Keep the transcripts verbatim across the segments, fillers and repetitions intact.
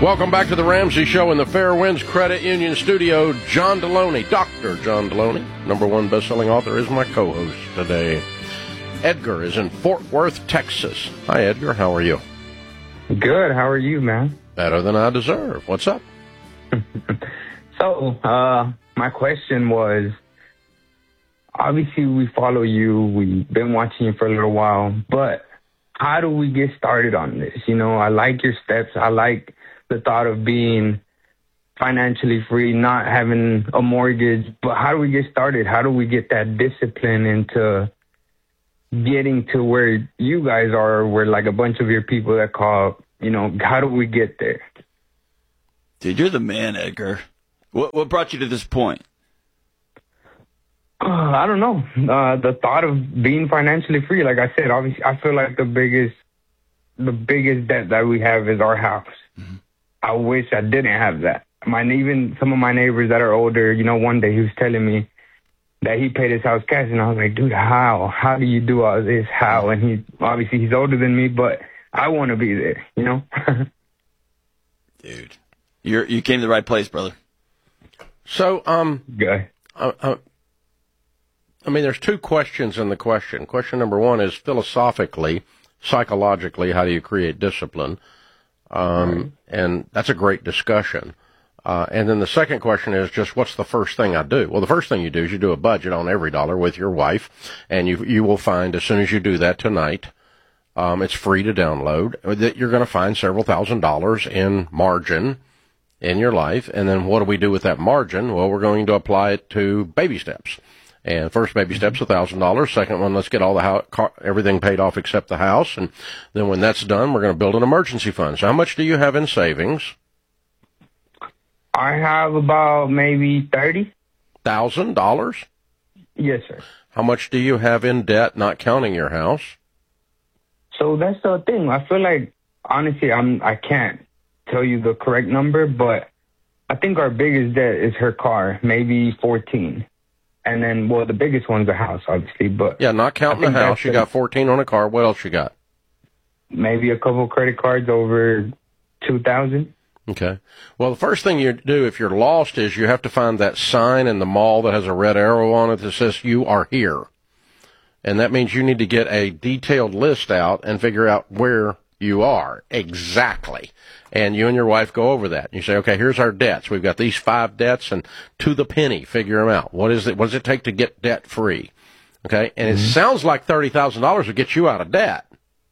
Welcome back to the Ramsey Show in the Fairwinds Credit Union studio. John Deloney, Doctor John Deloney, number one best-selling author, is my co-host today. Edgar is in Fort Worth, Texas. Hi, Edgar. How are you? Good. How are you, man? Better than I deserve. What's up? so, uh, my question was, obviously we follow you. We've been watching you for a little while, but how do we get started on this? You know, I like your steps. I like the thought of being financially free, not having a mortgage, but how do we get started? How do we get that discipline into getting to where you guys are, where like a bunch of your people that call, you know, how do we get there? Dude, you're the man, Edgar. What what brought you to this point? Uh, I don't know. Uh, the thought of being financially free, like I said, obviously, I feel like the biggest, the biggest debt that we have is our house. Mm-hmm. I wish I didn't have that. My even some of my neighbors that are older, you know, one day he was telling me that he paid his house cash, and I was like, dude, how? How do you do all this? How? And he obviously he's older than me, but I want to be there, you know. Dude, you're you came to the right place, brother. So, um, Guy. Uh, uh, I mean, there's two questions in the question. Question number one is philosophically, psychologically, how do you create discipline? Um, right. And that's a great discussion. Uh, and then the second question is just what's the first thing I do? Well, the first thing you do is you do a budget on every dollar with your wife, and you you will find as soon as you do that tonight, um, it's free to download, that you're going to find several thousand dollars in margin in your life. And then what do we do with that margin? Well, we're going to apply it to baby steps. And first baby step's one thousand dollars. Second one, let's get all the house, car, everything paid off except the house. And then when that's done, we're going to build an emergency fund. So how much do you have in savings? I have about maybe thirty thousand dollars. Yes, sir. How much do you have in debt, not counting your house? So that's the thing. I feel like, honestly, I'm, I can't tell you the correct number, but I think our biggest debt is her car, maybe fourteen. And then, well, the biggest one's the house, obviously. But yeah, not counting the house. You got fourteen on a car. What else you got? Maybe a couple credit cards over two thousand. Okay. Well, the first thing you do if you're lost is you have to find that sign in the mall that has a red arrow on it that says you are here. And that means you need to get a detailed list out and figure out where you are exactly. And you and your wife go over that. You say, okay, here's our debts. We've got these five debts, and to the penny, figure them out. What is it? What does it take to get debt free? Okay. And mm-hmm. It sounds like thirty thousand dollars would get you out of debt.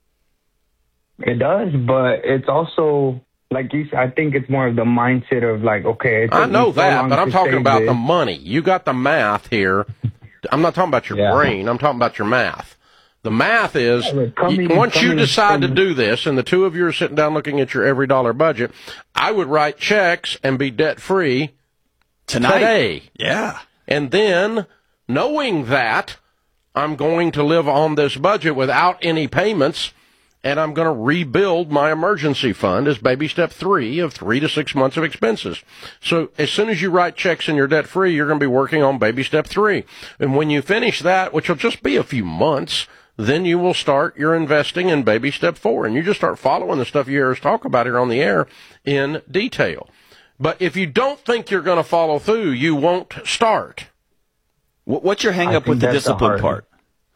It does, but it's also, like you said, I think it's more of the mindset of like, okay. It I know so that, but I'm talking about this. the money. You got the math here. I'm not talking about your yeah. brain. I'm talking about your math. The math is, yeah, coming, once you decide to do this, and the two of you are sitting down looking at your every dollar budget, I would write checks and be debt-free tonight. Today. Yeah. And then, knowing that I'm going to live on this budget without any payments, and I'm going to rebuild my emergency fund as baby step three of three to six months of expenses. So as soon as you write checks and you're debt-free, you're going to be working on baby step three. And when you finish that, which will just be a few months, then you will start your investing in baby step four. And you just start following the stuff you hear us talk about here on the air in detail. But if you don't think you're going to follow through, you won't start. What's your hang up with the discipline the part?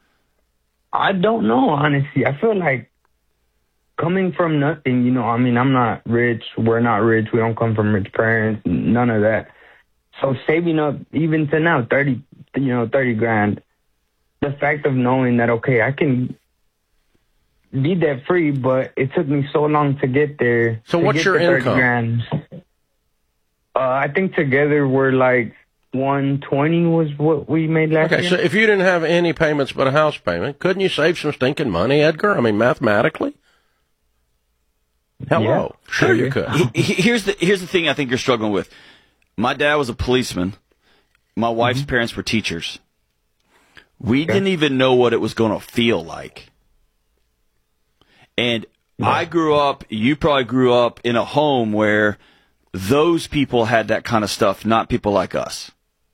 I don't know, honestly. I feel like coming from nothing, you know, I mean, I'm not rich. We're not rich. We don't come from rich parents, none of that. So saving up, even to now, thirty, you know, thirty grand, the fact of knowing that, okay, I can be debt free, but it took me so long to get there. So what's your income? Grand. Uh, I think together we're like one twenty was what we made last okay, year. Okay, so if you didn't have any payments but a house payment, couldn't you save some stinking money, Edgar? I mean, mathematically? Hello. Yeah, sure you could. Here's the here's the thing I think you're struggling with. My dad was a policeman. My wife's mm-hmm. parents were teachers. We okay. didn't even know what it was going to feel like. And yeah. I grew up, you probably grew up in a home where those people had that kind of stuff, not people like us.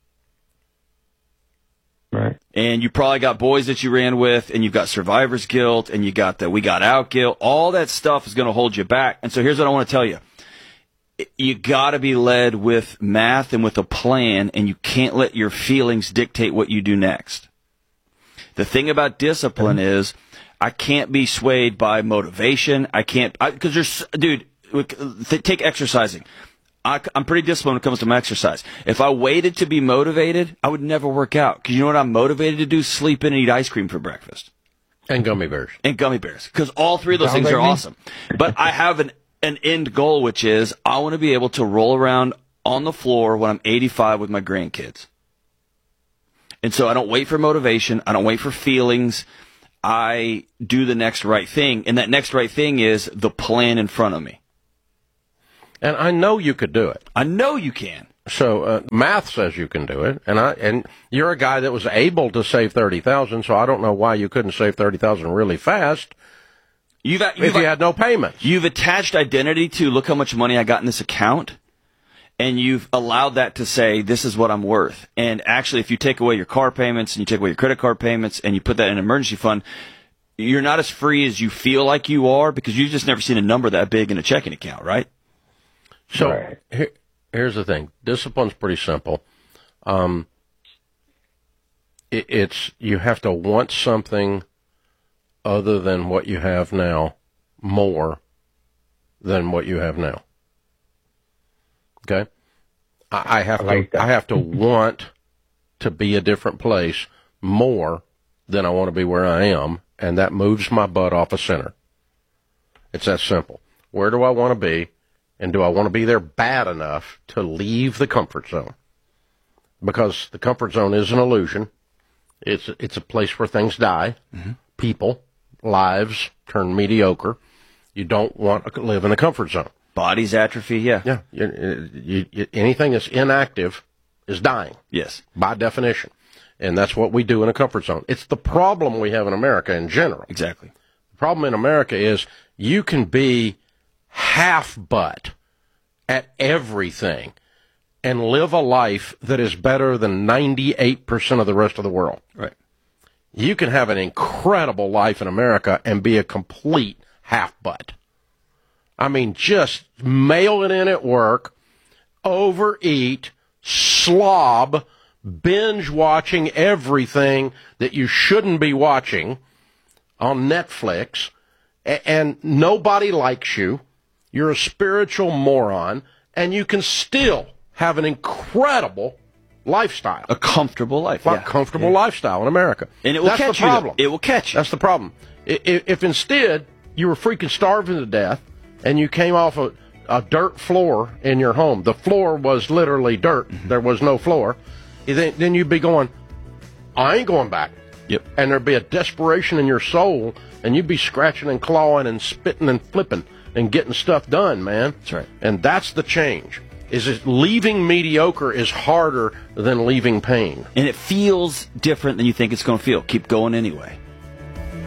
Right. And you probably got boys that you ran with, and you've got survivor's guilt, and you got the we got out guilt. All that stuff is going to hold you back. And so here's what I want to tell you. you got to be led with math and with a plan, and you can't let your feelings dictate what you do next. The thing about discipline mm-hmm. is I can't be swayed by motivation. I can't, because there's, dude, th- take exercising. I, I'm pretty disciplined when it comes to my exercise. If I waited to be motivated, I would never work out. Because you know what I'm motivated to do? Sleep in and eat ice cream for breakfast. And gummy bears. And gummy bears. Because all three of those things are awesome. But I have an, an end goal, which is I want to be able to roll around on the floor when I'm eighty-five with my grandkids. And so I don't wait for motivation. I don't wait for feelings. I do the next right thing. And that next right thing is the plan in front of me. And I know you could do it. I know you can. So uh, math says you can do it, and I and you're a guy that was able to save thirty thousand. So I don't know why you couldn't save thirty thousand really fast. You've, you've if you had no payments. You've attached identity to look how much money I got in this account, and you've allowed that to say this is what I'm worth. And actually, if you take away your car payments and you take away your credit card payments and you put that in an emergency fund, you're not as free as you feel like you are because you've just never seen a number that big in a checking account, right? So right. here, here's the thing. Discipline's pretty simple. Um, it, it's you have to want something other than what you have now more than what you have now. Okay? I, I have I like to. I have to want to be a different place more than I want to be where I am, and that moves my butt off a center. It's that simple. Where do I want to be? And do I want to be there bad enough to leave the comfort zone? Because the comfort zone is an illusion. It's it's a place where things die. Mm-hmm. People, lives turn mediocre. You don't want to live in a comfort zone. Bodies atrophy, yeah. Yeah. You, you, you, anything that's inactive is dying. Yes. By definition. And that's what we do in a comfort zone. It's the problem we have in America in general. Exactly. The problem in America is you can be half butt at everything and live a life that is better than ninety-eight percent of the rest of the world. Right. You can have an incredible life in America and be a complete half butt. I mean, just mail it in at work, overeat, slob, binge watching everything that you shouldn't be watching on Netflix, and nobody likes you. You're a spiritual moron, and you can still have an incredible lifestyle. A comfortable life. A yeah. comfortable yeah. lifestyle in America. And it will That's catch the problem. you. It will catch you. That's the problem. If, if instead you were freaking starving to death and you came off a, a dirt floor in your home, the floor was literally dirt, mm-hmm. there was no floor, then, then you'd be going, I ain't going back. Yep. And there'd be a desperation in your soul, and you'd be scratching and clawing and spitting and flipping and getting stuff done, man. That's right. And that's the change. Is it leaving mediocre is harder than leaving pain. And it feels different than you think it's going to feel. Keep going anyway.